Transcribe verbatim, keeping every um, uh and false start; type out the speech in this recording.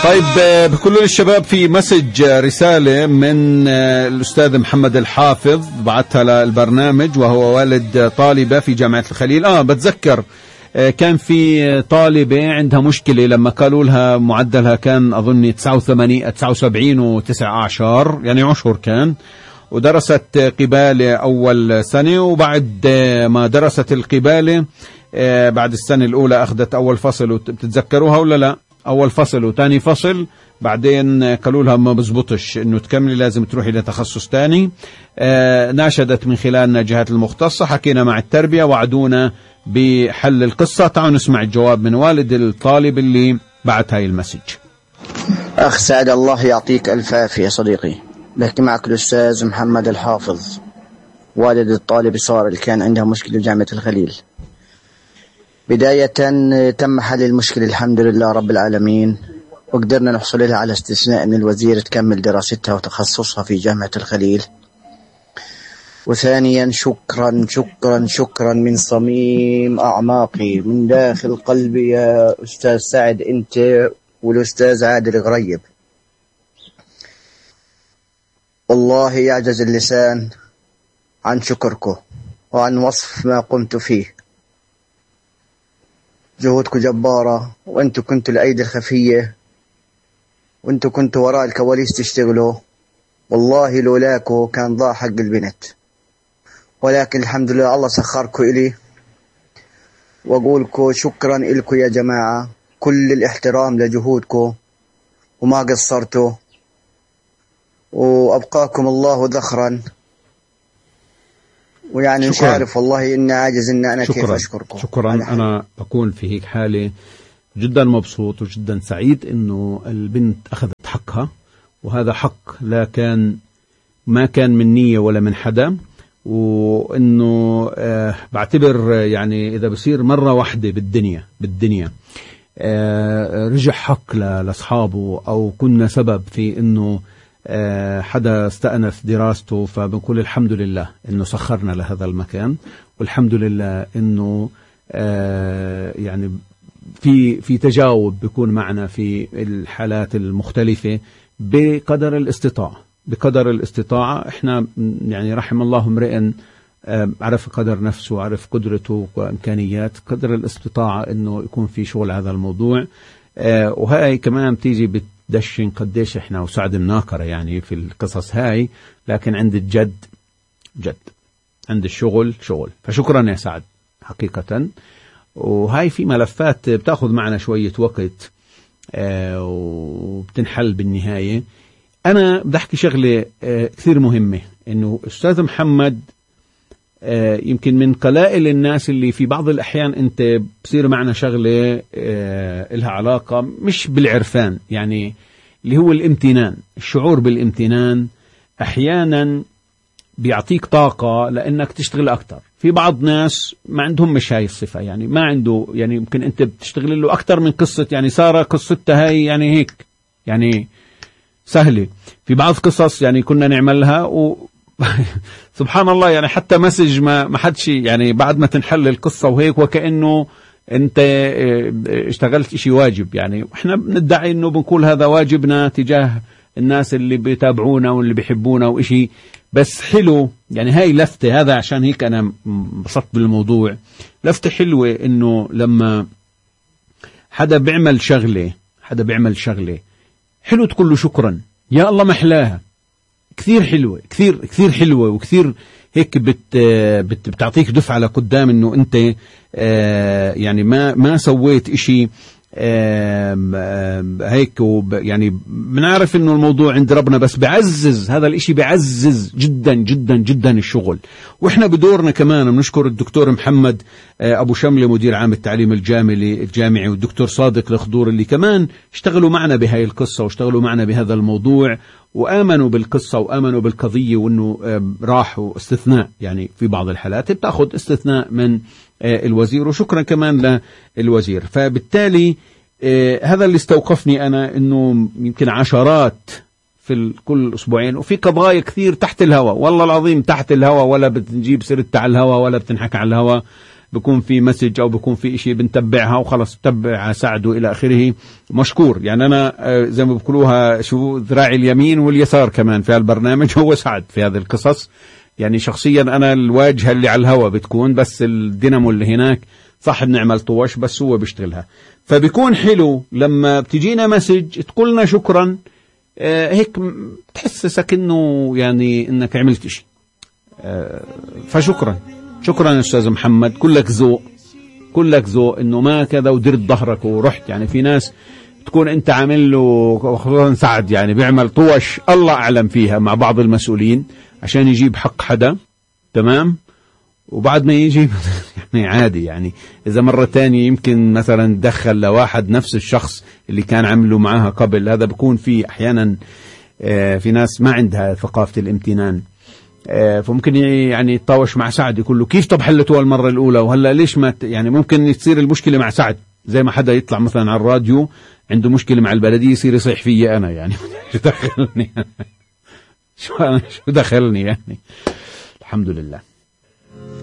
طيب بكل الشباب في مسج رسالة من الأستاذ محمد الحافظ بعتها للبرنامج، وهو والد طالبة في جامعة الخليل. آه بتذكر كان في طالبة عندها مشكلة لما قالوا لها معدلها كان أظن تسعة وسبعين وتسعة عشر، يعني عشر كان، ودرست قبالة أول سنة، وبعد ما درست القبالة بعد السنة الأولى أخذت أول فصل، وبتتذكروها ولا لا؟ أول فصل وتاني فصل، بعدين قالوا لها ما بزبطش إنه تكملي، لازم تروحي لتخصص تاني. آه ناشدت من خلالنا الجهات المختصة، حكينا مع التربية، وعدونا بحل القصة. تعالوا نسمع الجواب من والد الطالب اللي بعت هاي المسج. أخ سعد، الله يعطيك ألف عافية صديقي. بحكي معك الأستاذ محمد الحافظ، والد الطالب صار اللي كان عندها مشكلة بجامعة الخليل. بداية تم حل المشكلة الحمد لله رب العالمين، وقدرنا نحصل لها على استثناء من الوزير تكمل دراستها وتخصصها في جامعة الخليل. وثانيا شكرا شكرا شكرا من صميم أعماقي من داخل قلبي يا أستاذ سعد، أنت والأستاذ عادل غريب. والله يعجز اللسان عن شكركم وعن وصف ما قمت فيه. جهودكم جبارة، وانتوا كنتوا الأيدي الخفية، وانتوا كنتوا وراء الكواليس تشتغلوا. والله لولاكوا كان ضاع حق البنت، ولكن الحمد لله الله سخركوا إلي. وأقولكوا شكرا إلكوا يا جماعة، كل الاحترام لجهودكم وما قصرتوا، وأبقاكم الله ذخرا. ويعني مش عارف والله إني عاجز إن أنا شكرا. كيف أشكركم. شكرا. أنا بكون في هيك حالة جدا مبسوط وجدا سعيد إنه البنت أخذت حقها، وهذا حق لا كان ما كان من نية ولا من حدا، وإنه آه بعتبر يعني إذا بصير مرة واحدة بالدنيا بالدنيا آه رجع حق لأصحابه، أو كنا سبب في إنه أه حدا استأنف دراسته، فبنقول الحمد لله إنه سخرنا لهذا المكان، والحمد لله إنه أه يعني في في تجاوب بيكون معنا في الحالات المختلفة بقدر الاستطاعة. بقدر الاستطاعة احنا يعني رحم الله امرئ أه عرف قدر نفسه وعرف قدرته وإمكانيات، قدر الاستطاعة إنه يكون في شغل هذا الموضوع. أه وهاي كمان بتيجي بت دشن قديش احنا وسعد الناقرة يعني في القصص هاي، لكن عند الجد جد، عند الشغل شغل. فشكرا يا سعد حقيقة. وهاي في ملفات بتاخذ معنا شوية وقت اه وبتنحل بالنهاية. أنا بدي أحكي شغلة اه كثير مهمة، إنه أستاذ محمد اه يمكن من قلائل الناس اللي في بعض الأحيان أنت بصير معنا شغلة اه لها علاقة مش بالعرفان، يعني اللي هو الامتنان، الشعور بالامتنان أحيانا بيعطيك طاقة لأنك تشتغل أكتر. في بعض ناس ما عندهم مش هاي الصفة، يعني ما عنده، يعني يمكن أنت بتشتغل له أكتر من قصة، يعني سارة قصتها هاي يعني هيك يعني سهلة. في بعض قصص يعني كنا نعملها و سبحان الله، يعني حتى مسج ما ما حدش يعني بعد ما تنحل القصة وهيك وكأنه انت اشتغلت اشي واجب. يعني احنا بندعي انه بنقول هذا واجبنا تجاه الناس اللي بيتابعونا واللي بيحبونا واشي، بس حلو يعني هاي لفتة. هذا عشان هيك انا انبسطت بالموضوع، لفتة حلوة انه لما حدا بيعمل شغلة حدا بيعمل شغلة حلو تقول له شكرا يا الله محلاها، كثير حلوة كثير كثير حلوة، وكثير هيك بت بت بتعطيك دفعة لقدام انه انت آه يعني ما ما سويت اشي آه آه هيك. يعني بنعرف انه الموضوع عند ربنا، بس بعزز هذا الاشي، بعزز جدا جدا جدا الشغل. واحنا بدورنا كمان بنشكر الدكتور محمد آه ابو شملة مدير عام التعليم الجامعي الجامعي والدكتور صادق الخضور اللي كمان اشتغلوا معنا بهاي القصة واشتغلوا معنا بهذا الموضوع، وآمنوا بالقصة وآمنوا بالقضية، وأنه راحوا استثناء. يعني في بعض الحالات بتأخذ استثناء من الوزير، وشكرا كمان للوزير. فبالتالي هذا اللي استوقفني أنا، أنه يمكن عشرات في كل أسبوعين، وفي قضايا كثير تحت الهواء، والله العظيم تحت الهواء، ولا بتنجيب سيرتها على الهواء ولا بتنحكى على الهواء، بكون في مسج أو بكون في إشي بنتبعها وخلص تبع سعد إلى آخره مشكور. يعني أنا زي ما بقولوها شو ذراعي اليمين واليسار كمان في هالبرنامج هو سعد في هذه القصص. يعني شخصيا أنا الواجهة اللي على الهوا بتكون، بس الدينامو اللي هناك صح بنعمل طوش بس هو بيشتغلها. فبيكون حلو لما بتجينا مسج تقولنا شكرا، آه هيك تحسسك إنه يعني إنك عملت إشي. آه فشكرا شكرا أستاذ محمد، كلك ذوق كلك ذوق إنه ما كذا ودرت ظهرك ورحت. يعني في ناس تكون أنت عامل له، خصوصا سعد يعني بيعمل طوش الله أعلم فيها مع بعض المسؤولين عشان يجيب حق حدا، تمام، وبعد ما يجي يعني عادي. يعني إذا مرة تانية يمكن مثلا دخل لواحد نفس الشخص اللي كان عمله معها قبل، هذا بيكون في أحيانا في ناس ما عندها ثقافة الامتنان، فممكن يعني يتطاوش مع سعد يقول له كيف طب حلتوها المرة الأولى وهلا ليش ما يعني ممكن تصير المشكلة مع سعد زي ما حدا يطلع مثلا على الراديو عنده مشكلة مع البلدية يصير يصيح فيي أنا يعني شو دخلني شو أنا شو دخلني يعني. الحمد لله.